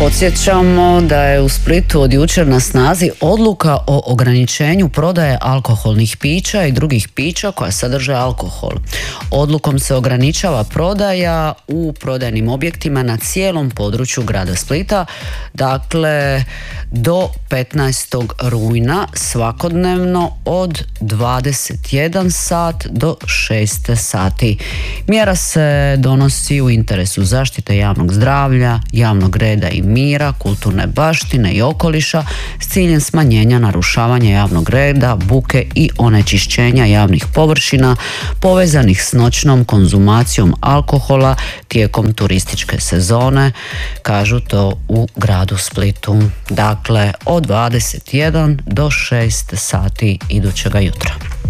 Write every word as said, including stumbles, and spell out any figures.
Podsjećamo da je u Splitu od jučer na snazi odluka o ograničenju prodaje alkoholnih pića i drugih pića koja sadrže alkohol. Odlukom se ograničava prodaja u prodajnim objektima na cijelom području grada Splita, dakle do petnaestog rujna svakodnevno od dvadeset jedan sat do šest sati. Mjera se donosi u interesu zaštite javnog zdravlja, javnog reda i mira, kulturne baštine i okoliša s ciljem smanjenja narušavanja javnog reda, buke i onečišćenja javnih površina povezanih s noćnom konzumacijom alkohola tijekom turističke sezone, kažu to u gradu Splitu. Dakle, od dvadeset jedan do šest sati idućega jutra.